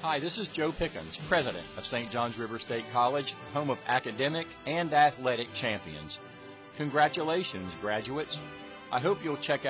Hi, this is Joe Pickens, president of St. Johns River State College, home of academic and athletic champions. Congratulations, graduates. I hope you'll check